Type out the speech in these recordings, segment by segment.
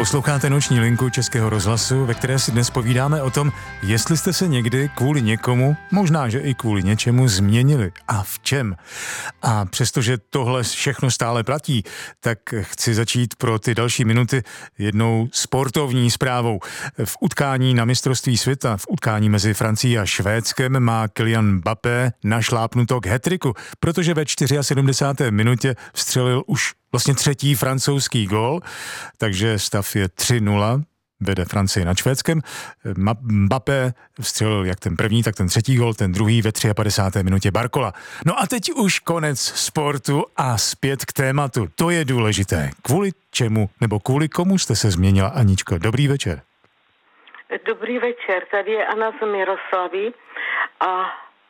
Posloucháte Noční linku Českého rozhlasu, ve které si dnes povídáme o tom, jestli jste se někdy kvůli někomu, možná, že i kvůli něčemu změnili a v čem. A přestože tohle všechno stále platí, tak chci začít pro ty další minuty jednou sportovní zprávou. V utkání na mistrovství světa, v utkání mezi Francií a Švédskem má Kylian Mbappé našlápnuto k hat-tricku, protože ve 74. minutě vstřelil už vlastně třetí francouzský gól, takže stav je 3-0, vede Francie nad Švédskem. Mbappé vstřelil jak ten první, tak ten třetí gól, ten druhý ve 53. minutě Barcola. No a teď už konec sportu a zpět k tématu. To je důležité. Kvůli čemu nebo kvůli komu jste se změnila, Aničko? Dobrý večer. Dobrý večer, tady je Anna z Miroslavy a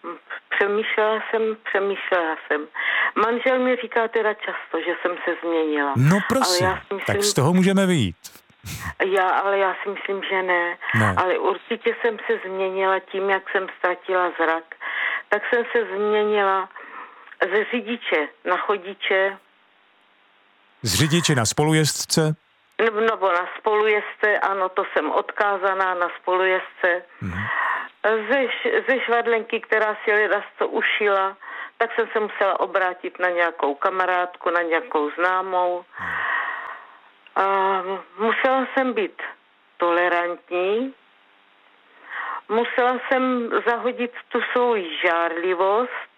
přemýšlela jsem. Manžel mi říká teda často, že jsem se změnila. No prosím, tak z toho můžeme vyjít. Ale já si myslím, že ne. Ale určitě jsem se změnila tím, jak jsem ztratila zrak. Tak jsem se změnila ze řidiče na chodiče. Z řidiče na spolujezdce? Nebo na spolujezdce, ano, to jsem odkázaná na spolujezdce. Ze švadlenky, která si leda to ušila, tak jsem se musela obrátit na nějakou kamarádku, na nějakou známou. A musela jsem být tolerantní, musela jsem zahodit tu svou žárlivost,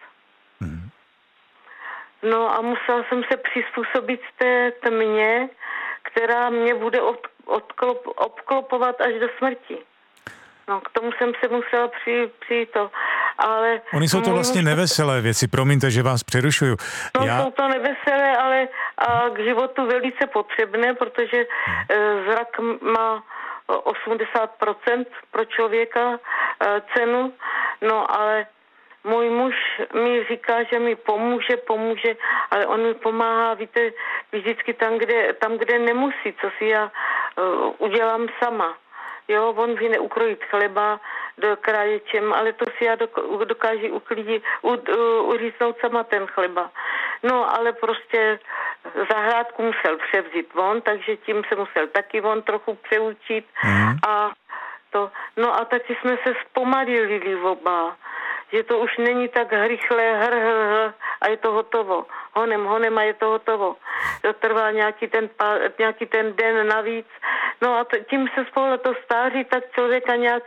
no a musela jsem se přizpůsobit té tmě, která mě bude obklopovat až do smrti. No, k tomu jsem se musela přijít to, ale... Oni jsou to vlastně neveselé věci, promiňte, že vás přerušuju. Jsou to neveselé, ale k životu velice potřebné, protože zrak má 80% pro člověka cenu, no ale můj muž mi říká, že mi pomůže, ale on mi pomáhá, víte, vždycky tam, kde nemusí, co si já udělám sama. Jo, on ví neukrojit chleba do kráječem, ale to si já dokážu uříznout sama ten chleba. No, ale prostě zahrádku musel převzít on, takže tím se musel taky on trochu přeučit. A to, no a taky jsme se zpomalili oba, že to už není tak rychle, a je to hotovo. Honem a je to hotovo. To trvá nějaký ten den navíc. No a tím se spolu to stáří, tak člověka nějak,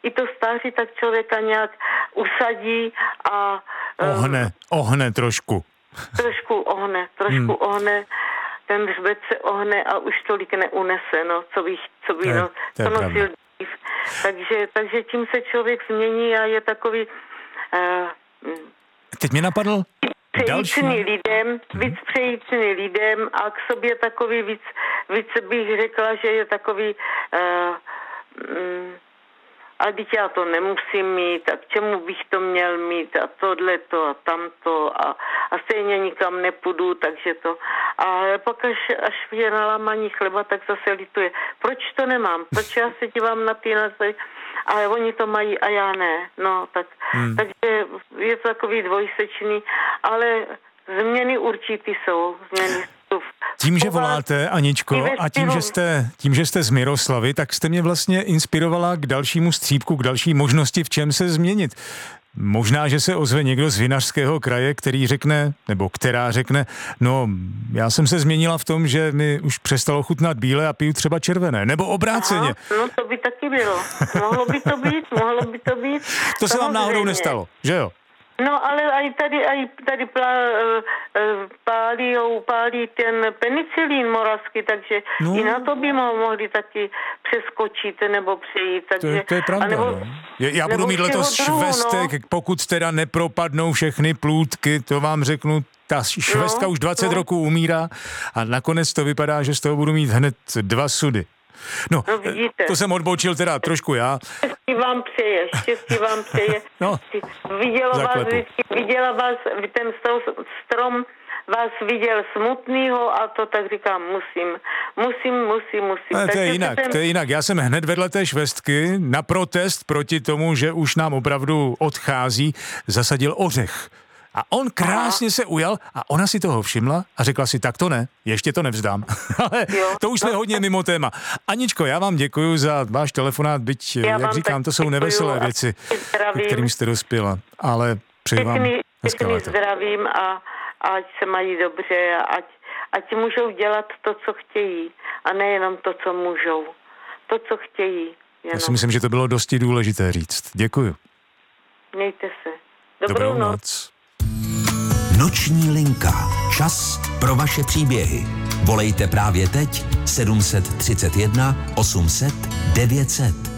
usadí a... Ohne trošku. Trošku ohne. Ten hřbet se ohne a už tolik neunese, no, co by nosil dřív. Takže tím se člověk změní a je takový... Teď mě napadl víc přejícný lidem a k sobě takový víc bych řekla, že je takový a teď já to nemusím mít a k čemu bych to měl mít a tohleto a tamto a stejně nikam nepůjdu, takže to. A pak až je na lámaní chleba, tak zase lituje. Proč to nemám? Proč já se dívám na ty nazvy, ale oni to mají a já ne. No, takže je to takový dvojsečný, ale změny určitý jsou. Tím, že voláte, Aničko, a tím, že jste z Miroslavy, tak jste mě vlastně inspirovala k dalšímu střípku, k další možnosti, v čem se změnit. Možná, že se ozve někdo z Vinařského kraje, která řekne, no, já jsem se změnila v tom, že mi už přestalo chutnat bílé a piju třeba červené, nebo obráceně. Aha, no to by taky bylo. Mohlo by to být. To se vám náhodou nestalo, že jo? No, ale tady pálí ten penicilín moravský, takže i na to by mohli taky přeskočit nebo přejít. Takže, to je pravda, Já budu mít letos švestek, pokud teda nepropadnou všechny plůdky, to vám řeknu, ta švestka už 20 roků umírá a nakonec to vypadá, že z toho budu mít hned 2 sudy. No to jsem odbočil teda trošku já. Štěstí vám přeje. No, viděla vás, ten strom vás viděl smutnýho a to tak říkám, musím. To je jinak. Já jsem hned vedle té švestky na protest proti tomu, že už nám opravdu odchází, zasadil ořech. A on krásně se ujal a ona si toho všimla a řekla si, tak to ne, ještě to nevzdám. Ale to už jsme hodně mimo téma. Aničko, já vám děkuju za váš telefonát, byť, jak říkám, to jsou neveselé věci, ke kterým jste dospěla, ale přeji vám hezké léto. Zdravím a ať se mají dobře a ať můžou dělat to, co chtějí a nejenom to, co můžou. To, co chtějí. Jenom. Já si myslím, že to bylo dosti důležité říct. Děkuju. Mějte se. Dobrou noc. Noční linka. Čas pro vaše příběhy. Volejte právě teď 731 800 900.